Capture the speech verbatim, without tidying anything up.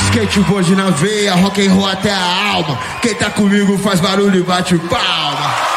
Skateboard na veia, rock and roll até a alma. Quem tá comigo faz barulho e bate palma.